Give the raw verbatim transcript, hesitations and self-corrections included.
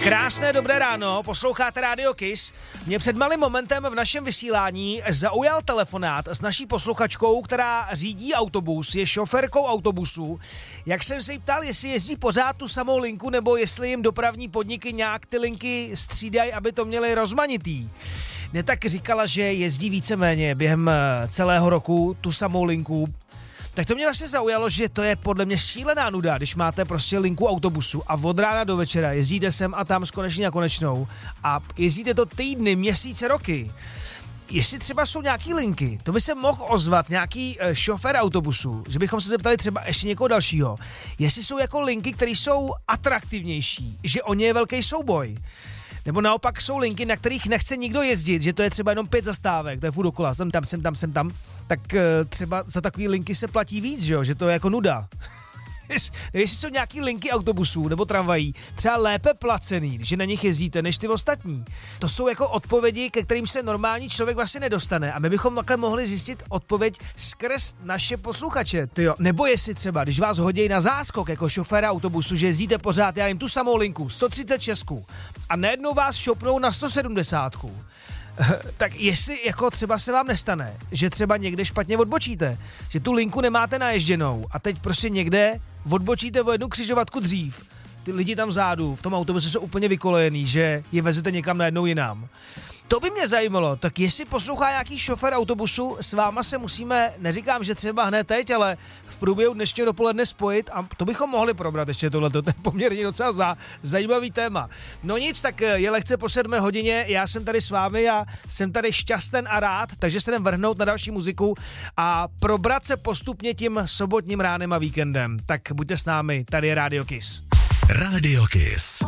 Krásné dobré ráno, posloucháte Radio Kiss. Mě před malým momentem v našem vysílání zaujal telefonát s naší posluchačkou, která řídí autobus, je šoférkou autobusu. Jak jsem se jí ptal, jestli jezdí pořád tu samou linku, nebo jestli jim dopravní podniky nějak ty linky střídají, aby to měli rozmanitý. Ne, tak říkala, že jezdí víceméně během celého roku tu samou linku. Tak to mě vlastně zaujalo, že to je podle mě šílená nuda, když máte prostě linku autobusu a od rána do večera jezdíte sem a tam z konečně na konečnou a jezdíte to týdny, měsíce, roky. Jestli třeba jsou nějaký linky, to by se mohl ozvat nějaký e, šofér autobusu, že bychom se zeptali třeba ještě někoho dalšího, jestli jsou jako linky, které jsou atraktivnější, že o ně je velký souboj. Nebo naopak jsou linky, na kterých nechce nikdo jezdit, že to je třeba jenom pět zastávek, to je furt dokola, jsem tam, jsem tam, jsem tam, tak uh, třeba za takový linky se platí víc, že, jo? Že to je jako nuda. Jestli jsou nějaký linky autobusů nebo tramvají třeba lépe placený, že na nich jezdíte, než ty ostatní. To jsou jako odpovědi, ke kterým se normální člověk vlastně nedostane a my bychom takhle mohli zjistit odpověď skrz naše posluchače. Tyjo. Nebo jestli třeba, když vás hodí na záskok jako šoféra autobusu, že jezdíte pořád, já jim tu samou linku, sto třicet šest a najednou vás šopnou na sto sedmdesát. Tak jestli jako třeba se vám nestane, že třeba někde špatně odbočíte, že tu linku nemáte naježděnou a teď prostě někde odbočíte o jednu křižovatku dřív, ty lidi tam vzadu v tom autobuse jsou úplně vykolejený, že je vezete někam najednou jinam. To by mě zajímalo, tak jestli poslouchá nějaký šofér autobusu, s váma se musíme, neříkám, že třeba hned teď, ale v průběhu dnešního dopoledne spojit a to bychom mohli probrat ještě tohleto, to je poměrně docela za, zajímavý téma. No nic, tak je lehce po sedmé hodině, já jsem tady s vámi a jsem tady šťasten a rád, takže se jdem vrhnout na další muziku a probrat se postupně tím sobotním ránem a víkendem. Tak buďte s námi, tady je Radio Kiss. Radio Kiss.